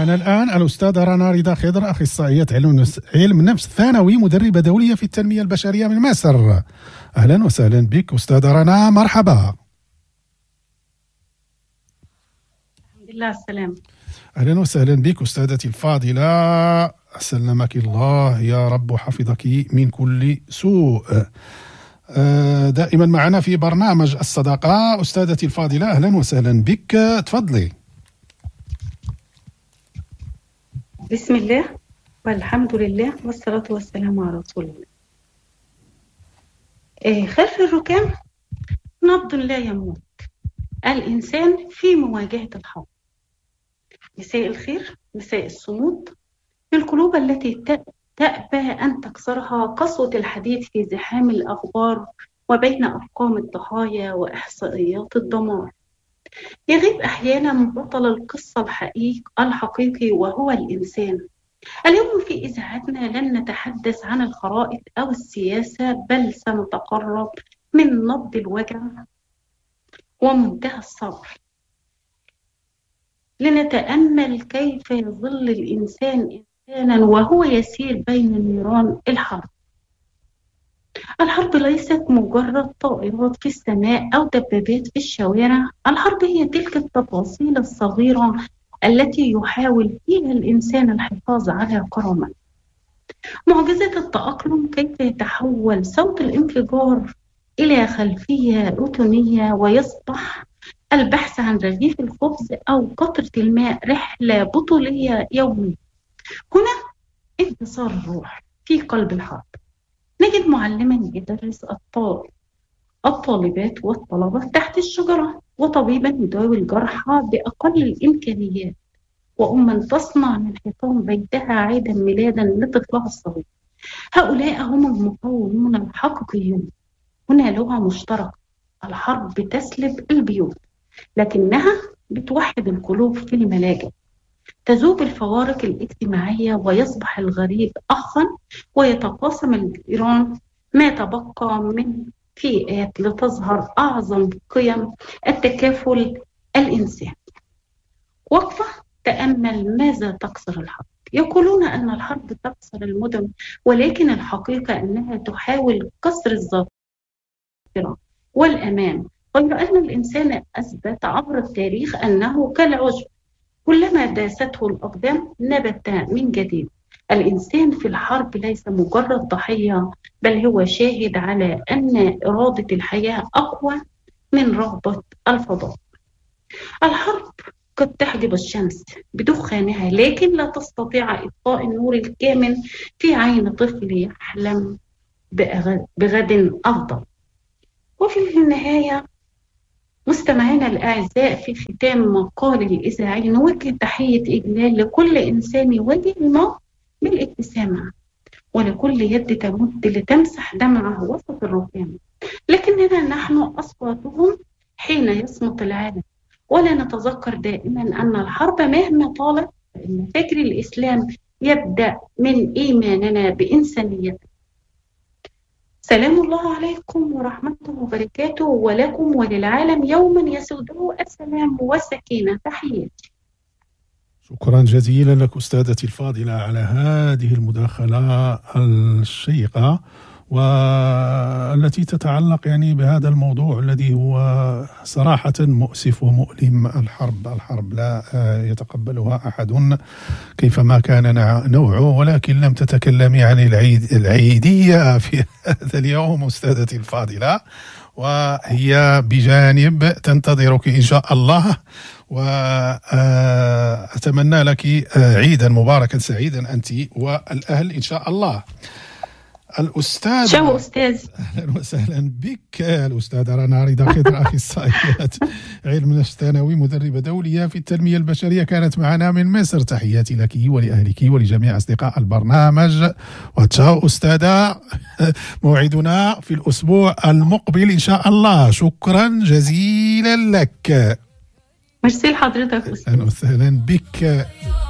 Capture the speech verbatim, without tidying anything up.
معنا الآن الأستاذة رنا رضا خضر، أخصائية علم نفس ثانوي، مدربة دولية في التنمية البشرية من مصر. أهلا وسهلا بك أستاذة رنا، مرحبا. الحمد لله السلام. أهلا وسهلا بك أستاذتي الفاضلة، سلمك الله يا رب وحفظك من كل سوء. دائما معنا في برنامج الصداقة. أستاذتي الفاضلة أهلا وسهلا بك، تفضلي. بسم الله والحمد لله والصلاة والسلام على رسول الله. إيه خلف الركام نبض لا يموت، الإنسان في مواجهة الحرب. مساء الخير، مساء الصمود في القلوب التي تأبى أن تكسرها قسوة الحديث في زحام الأخبار وبين أرقام الضحايا وإحصائيات الدمار. يغيب أحيانا بطل القصة الحقيقي الحقيقي وهو الإنسان. اليوم في إذاعتنا لن نتحدث عن الخرائط أو السياسة، بل سنتقرب من نبض الوجع ومنتهى الصبر، لنتأمل كيف يظل الإنسان إنسانا وهو يسير بين نيران الحرب. الحرب ليست مجرد طائرات في السماء أو دبابات في الشوارع، الحرب هي تلك التفاصيل الصغيرة التي يحاول فيها الإنسان الحفاظ على كرامته. معجزة التأقلم، كيف يتحول صوت الانفجار إلى خلفية روتينية ويصبح البحث عن رغيف الخبز أو قطرة الماء رحلة بطولية يومية. هنا انتصار الروح في قلب الحرب. نجد معلما يدرس الطالب الطالبات والطلبة تحت الشجرة، وطبيبا يداوي الجرحى بأقل الإمكانيات، وأما تصنع من حيطان بيتها عيدا ميلادا لطفلها الصغير. هؤلاء هم المقاومون الحقيقيون. هنا لغة مشتركة، الحرب بتسلب البيوت لكنها بتوحد القلوب في الملاجئ. تذوب الفوارق الاجتماعية ويصبح الغريب أخا، ويتقاسم الجيران ما تبقى من فئات لتظهر أعظم قيم التكافل الإنساني. وقفة تأمل ماذا تكسر الحرب. يقولون أن الحرب تكسر المدن، ولكن الحقيقة أنها تحاول كسر الذاكرة والأمان. غير أن الإنسان أثبت عبر التاريخ أنه كالعشب، كلما داسته الأقدام نبت من جديد. الإنسان في الحرب ليس مجرد ضحية، بل هو شاهد على أن إرادة الحياة أقوى من رغبة الفضاء. الحرب قد تحجب الشمس بدخانها، لكن لا تستطيع إطفاء النور الكامن في عين طفل يحلم بغد أفضل. وفي النهاية مستمعينا الأعزاء، في ختام مقال الإذاعي نوجه تحية إجلال لكل إنسان يواجه الموت بالابتسامة، ولكل يد تمد لتمسح دمعه وسط الركام. لكننا نحن أصواتهم حين يصمت العالم، ولا نتذكر دائما أن الحرب مهما طالت فإن فكر الإسلام يبدأ من إيماننا بإنسانيته. سلام الله عليكم ورحمته وبركاته، ولكم وللعالم يوما يسوده السلام والسكينة. تحياتي. شكرا جزيلا لك أستاذتي الفاضلة على هذه المداخلة الشيقة والتي تتعلق يعني بهذا الموضوع الذي هو صراحة مؤسف ومؤلم. الحرب الحرب لا يتقبلها أحد كيفما كان نوعه، ولكن لم تتكلمي عن العيد العيدية في هذا اليوم أستاذتي الفاضلة، وهي بجانب تنتظرك إن شاء الله، وأتمنى لك عيدا مباركا سعيدا أنت والأهل إن شاء الله. الأستاذ شو أستاذ أهلا وسهلا بك الأستاذة رنا رضا خضر، أخصائية علم نفس ثانوي، مدربة دولية في التنمية البشرية، كانت معنا من مصر. تحياتي لك ولأهلك ولجميع أصدقاء البرنامج، وتشاو أستاذة، موعدنا في الأسبوع المقبل إن شاء الله. شكرا جزيلا لك. ميرسي لحضرتك أستاذ. أهلا وسهلا بك.